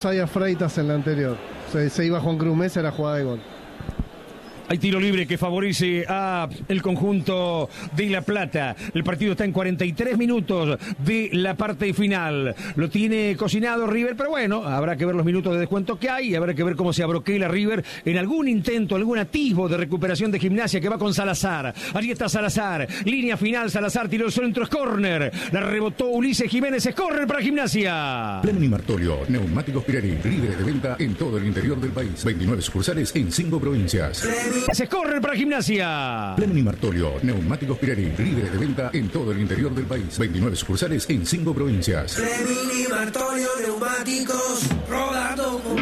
offside a Freitas en la anterior. Se iba Juan Cruz Mesa, era jugada de gol. Hay tiro libre que favorece a el conjunto de La Plata. El partido está en 43 minutos de la parte final. Lo tiene cocinado River, pero bueno, habrá que ver los minutos de descuento que hay y habrá que ver cómo se abroquela River en algún intento, algún atisbo de recuperación de Gimnasia que va con Salazar. Allí está Salazar, línea final, Salazar tiró el centro, es córner. La rebotó Ulises Jiménez, es córner para Gimnasia. Plemni Martolio, neumáticos Pirelli, líderes de venta en todo el interior del país. 29 sucursales en 5 provincias. Se corre para Gimnasia. Plemni Martolio, neumáticos Pirelli, líderes de venta en todo el interior del país. 29 sucursales en 5 provincias. Plemni Martolio, neumáticos, rodando con...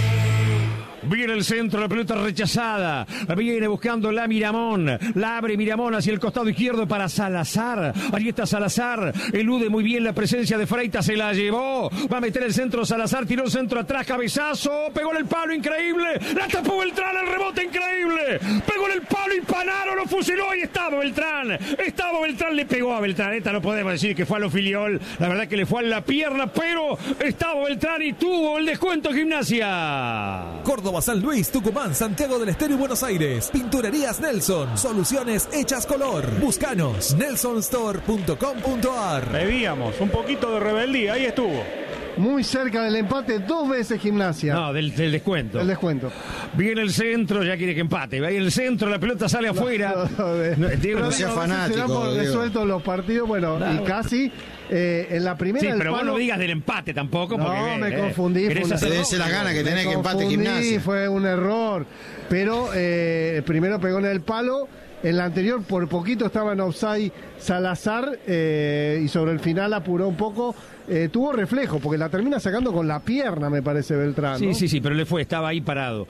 Viene el centro, la pelota rechazada. Viene buscando la Miramón. La abre Miramón hacia el costado izquierdo para Salazar. Allí está Salazar. Elude muy bien la presencia de Freitas. Se la llevó. Va a meter el centro Salazar. Tiró el centro atrás. Cabezazo. Pegó en el palo. Increíble. La tapó Beltrán. El rebote increíble. Pegó en el palo y Panaro lo fusiló. Y estaba Beltrán. Le pegó a Beltrán. Esta no podemos decir que fue a lo filiol. La verdad que le fue a la pierna. Pero estaba Beltrán y tuvo el descuento Gimnasia. Córdoba, San Luis, Tucumán, Santiago del Estero y Buenos Aires. Pinturerías Nelson. Soluciones hechas color. Búscanos. nelsonstore.com.ar. Pedíamos un poquito de rebeldía. Ahí estuvo. Muy cerca del empate, 2 veces Gimnasia. No, del descuento. El descuento. Viene el centro, ya quiere que empate. Va ahí el centro, la pelota sale afuera. No sea fanático. Se dan por resueltos los partidos, bueno, y casi en la primera. Sí, del pero palo, vos no digas del empate tampoco. No, porque, me confundí. Debe la gana que tenés que empate Gimnasia. Fue un error. Pero primero pegó en el palo. En la anterior, por poquito estaba en offside Salazar y sobre el final apuró un poco. Tuvo reflejo, porque la termina sacando con la pierna, me parece, Beltrán, ¿no? Sí, pero le fue, estaba ahí parado.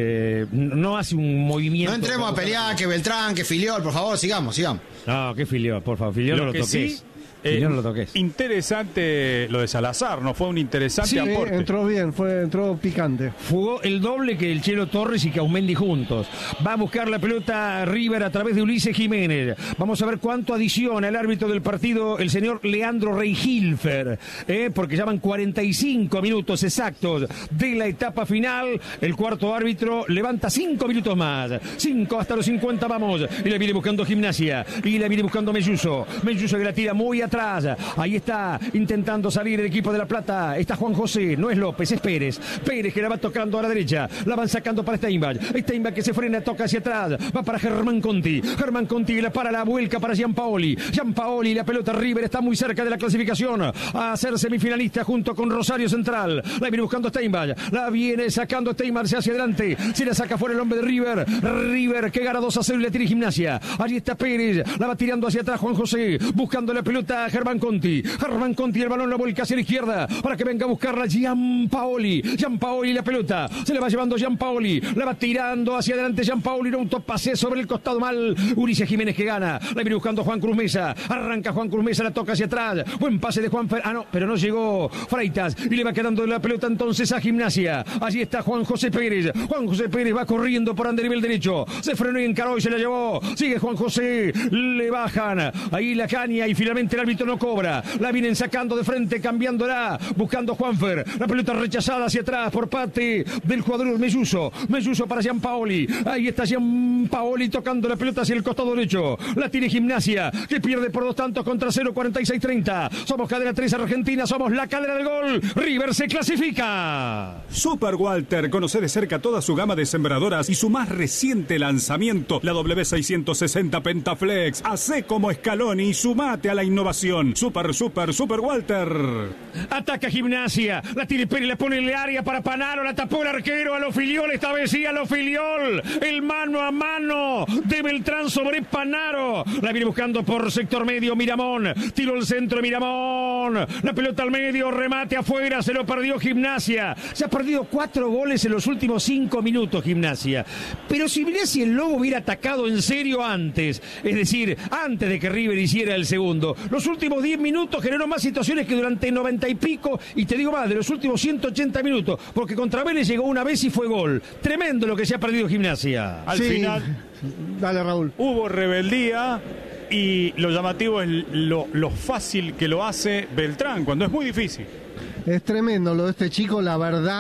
No hace un movimiento. No entremos a pelear, que Beltrán, que Filiol, por favor, sigamos. No, que Filiol, por favor, Filiol no lo toques. Sí, no lo toques. Interesante lo de Salazar, ¿no? Fue un interesante aporte. Entró bien, entró picante. Jugó el doble que el Chelo Torres y que Aumendi juntos. Va a buscar la pelota River a través de Ulises Jiménez. Vamos a ver cuánto adiciona el árbitro del partido, el señor Leandro Reihilfer, porque ya van 45 minutos exactos de la etapa final. El cuarto árbitro levanta 5 minutos más. 5 hasta los 50 vamos. Y la viene buscando Gimnasia. Y la viene buscando Melluso. Melluso que la tira muy atrás. Ahí está intentando salir el equipo de La Plata. Está Juan José, no es López, es Pérez. Pérez que la va tocando a la derecha. La van sacando para Steinbach. Steinbach que se frena, toca hacia atrás. Va para Germán Conti. Germán Conti la para la vuelca para Gianpaoli. Gianpaoli, la pelota River está muy cerca de la clasificación a ser semifinalista junto con Rosario Central. La viene buscando Steinbach. La viene sacando Steinbach hacia adelante. Se la saca fuera el hombre de River. River que gana 2-0 y le tira Gimnasia. Allí está Pérez. La va tirando hacia atrás Juan José. Buscando la pelota Germán Conti. Germán Conti, el balón la vuelca hacia la izquierda para que venga a buscarla Gianpaoli. Gianpaoli la pelota. Se la va llevando Gianpaoli. La va tirando hacia adelante Gianpaoli. Un autopase sobre el costado mal. Ulises Jiménez que gana. La viene buscando Juan Cruz Mesa. Arranca Juan Cruz Mesa. La toca hacia atrás. Buen pase de Juan no, pero no llegó Freitas. Y le va quedando la pelota entonces a Gimnasia. Allí está Juan José Pérez. Juan José Pérez va corriendo por andenivel derecho. Se frenó y encaró y se la llevó. Sigue Juan José. Le bajan. Ahí la caña y finalmente el árbitro no cobra. La vienen sacando de frente, cambiándola. Buscando Juanfer. La pelota rechazada hacia atrás por parte del jugador Melluso. Melluso para Gianpaoli. Ahí está Gianpaoli tocando la pelota hacia el costado derecho. La tiene Gimnasia, que pierde por 2 tantos contra 0, 46-30. Somos cadena 3 Argentina, somos la cadena del gol. River se clasifica. Super Walter, conoce de cerca toda su gama de sembradoras y su más reciente lanzamiento, la W660 Pentaflex. Hacé como Scaloni y sumate a la innovación. Super Walter. Ataca Gimnasia. La tira Pérez, la pone en el área para Panaro. La tapó el arquero a lo Filiol. Esta vez sí a lo Filiol. El mano a mano de Beltrán sobre Panaro. La viene buscando por sector medio Miramón. Tiró el centro Miramón. La pelota al medio. Remate afuera. Se lo perdió Gimnasia. Se ha perdido 4 goles en los últimos 5 minutos Gimnasia. Pero si Gimnasia el Lobo hubiera atacado en serio antes, es decir, antes de que River hiciera el segundo, los últimos 10 minutos generó más situaciones que durante 90 y pico, y te digo más, de los últimos 180 minutos, porque contra Vélez llegó una vez y fue gol. Tremendo lo que se ha perdido Gimnasia. Al final, dale Raúl, hubo rebeldía y lo llamativo es lo fácil que lo hace Beltrán, cuando es muy difícil. Es tremendo lo de este chico, la verdad.